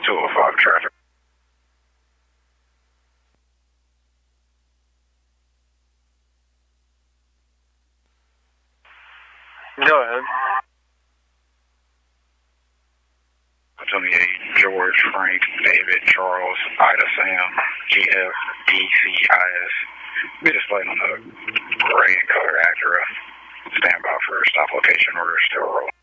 205 traffic. Go ahead. 28, George, Frank, David, Charles, Ida, Sam, GF, DCIS. Be displayed on the gray and color Acura. Stand by for stop location order, still roll.